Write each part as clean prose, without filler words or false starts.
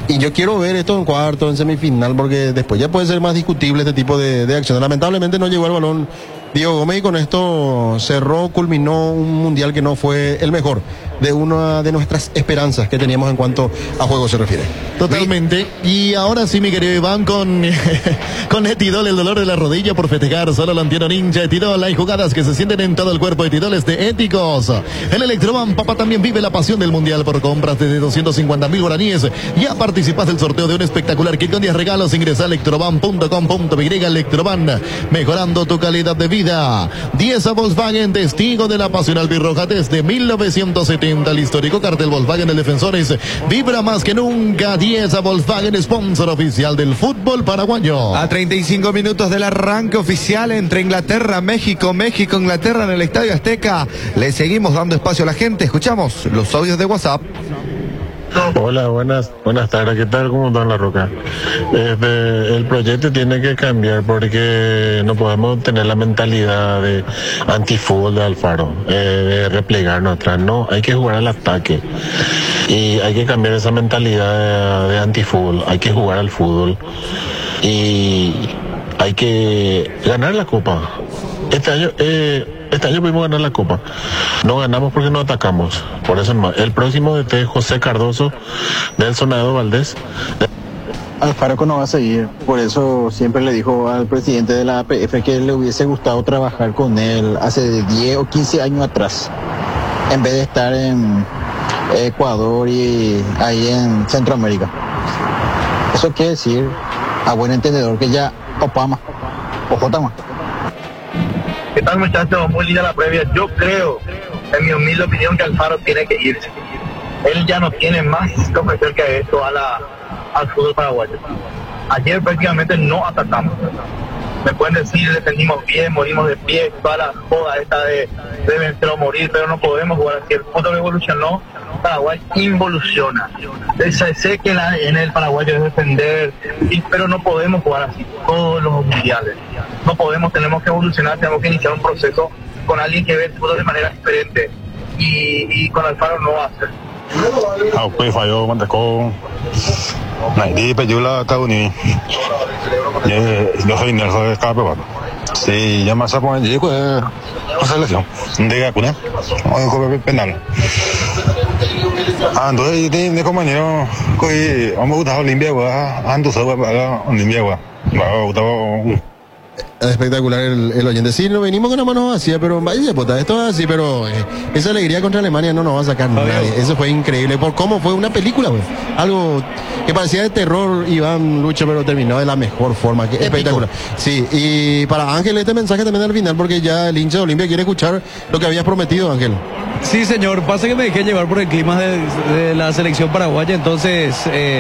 Y yo quiero ver esto en cuarto, en semifinal, porque después ya puede ser más discutible este tipo de acciones. Lamentablemente no llegó el balón Diego Gómez y con esto cerró, culminó un mundial que no fue el mejor de una de nuestras esperanzas que teníamos en cuanto a juego se refiere. Totalmente. Y ahora sí, mi querido Iván, con Etidol, el dolor de la rodilla por festejar, solo lo entiendo Ninja. Etidol, hay jugadas que se sienten en todo el cuerpo. Etidol es de éticos. En Electroban, papá también vive la pasión del mundial por compras desde 250.000 guaraníes. Ya participas del sorteo de un espectacular kit con 10 regalos. Ingresa a electroban.com.y. Electroban, mejorando tu calidad de vida. 10 a Volkswagen, testigo de la pasión albirroja desde 1970. El histórico cartel Volkswagen de Defensores vibra más que nunca. 10 a Volkswagen, sponsor oficial del fútbol paraguayo. A 35 minutos del arranque oficial entre Inglaterra, México, Inglaterra en el Estadio Azteca. Le seguimos dando espacio a la gente. Escuchamos los audios de WhatsApp. Hola, buenas tardes, ¿qué tal? ¿Cómo está La Roca? El proyecto tiene que cambiar porque no podemos tener la mentalidad de antifútbol de Alfaro, de replegarnos atrás, no, hay que jugar al ataque y hay que cambiar esa mentalidad de antifútbol, hay que jugar al fútbol y hay que ganar la copa. Este año pudimos ganar la copa. No ganamos porque no atacamos. Por eso no. El próximo DT José Cardoso, Nelson Aedo Valdés. Alfaro no va a seguir. Por eso siempre le dijo al presidente de la APF que le hubiese gustado trabajar con él hace 10 o 15 años atrás. En vez de estar en Ecuador y ahí en Centroamérica. Eso quiere decir, a buen entendedor, que ya Opama o Jotama. ¿Qué tal, muchachos? Muy linda la previa. Yo creo, en mi humilde opinión, que Alfaro tiene que irse. Él ya no tiene más que ofrecer que esto al fútbol paraguayo. Ayer prácticamente no atacamos. Me pueden decir, defendimos bien, morimos de pie, toda la joda esta de vencer o morir, pero no podemos jugar así. El fútbol evolucionó, Paraguay involuciona. Sé que en el paraguayo es defender, pero no podemos jugar así todos los mundiales. No podemos, tenemos que evolucionar, tenemos que iniciar un proceso con alguien que ve el fútbol de manera diferente. Y con Alfaro no va a ser. Pues falló, Mantecó. Nadie pedió la Tauni. Yo soy Nelson de Escape, bueno. Sí, ya más a poner allí, pues, la selección. De Gacuna, o penal. Entonces, de compañero, que me gusta Olimpia, antes de Olimpia, me gustaba. Espectacular el oyente. Sí, no venimos con la mano vacía, pero vaya puta, esto es así, pero esa alegría contra Alemania no nos va a sacar nadie. Eso fue increíble, por cómo fue una película, güey. Algo que parecía de terror, Iván Lucho, pero terminó de la mejor forma. Espectacular. Sí, y para Ángel este mensaje también al final, porque ya el hincha de Olimpia quiere escuchar lo que habías prometido, Ángel. Sí, señor, pasa que me dejé llevar por el clima de la selección paraguaya, entonces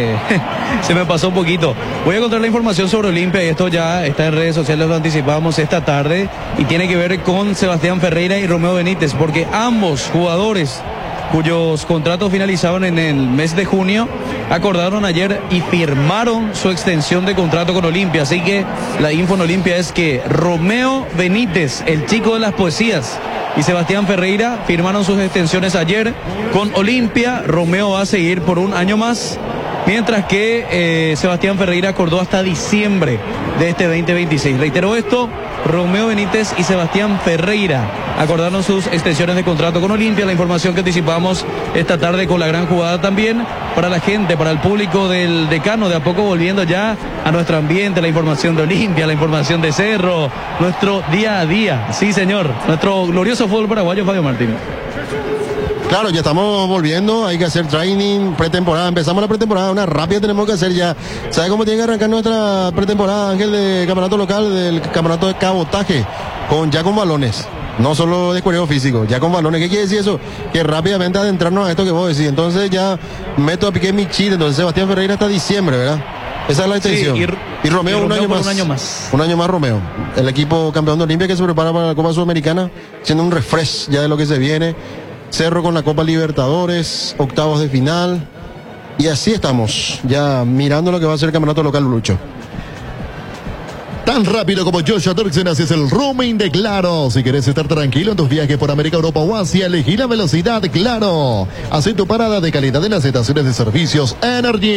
se me pasó un poquito. Voy a contar la información sobre Olimpia y esto ya está en redes sociales, lo anticipamos esta tarde y tiene que ver con Sebastián Ferreira y Romeo Benítez, porque ambos jugadores cuyos contratos finalizaban en el mes de junio acordaron ayer y firmaron su extensión de contrato con Olimpia. Así que la info en Olimpia es que Romeo Benítez, el chico de las poesías, y Sebastián Ferreira firmaron sus extensiones ayer con Olimpia. Romeo va a seguir por un año más, mientras que Sebastián Ferreira acordó hasta diciembre de este 2026. Reitero esto, Romeo Benítez y Sebastián Ferreira acordaron sus extensiones de contrato con Olimpia. La información que anticipamos esta tarde con la gran jugada también para la gente, para el público del Decano, de a poco volviendo ya a nuestro ambiente, la información de Olimpia, la información de Cerro, nuestro día a día. Sí, señor, nuestro glorioso fútbol paraguayo, Fabio Martín. Claro, ya estamos volviendo, hay que hacer training, pretemporada, empezamos la pretemporada, una rápida tenemos que hacer ya. ¿Sabe cómo tiene que arrancar nuestra pretemporada, Ángel, de campeonato local, del campeonato de cabotaje? Ya con balones, no solo de cuereo físico, ya con balones. ¿Qué quiere decir eso? Que rápidamente adentrarnos a esto que vos decís. Entonces ya meto a Piqué Michil, entonces Sebastián Ferreira hasta diciembre, ¿verdad? Esa es la intención. Sí, y Romeo un año más. Un año más Romeo. El equipo campeón de Olimpia que se prepara para la Copa Sudamericana, siendo un refresh ya de lo que se viene. Cerro con la Copa Libertadores, octavos de final. Y así estamos, ya mirando lo que va a ser el campeonato local, Lucho. Tan rápido como Joshua Dorksen, así es el roaming de Claro. Si querés estar tranquilo en tus viajes por América, Europa o Asia, elegí la velocidad Claro. Haz tu parada de calidad en las estaciones de servicios Energy.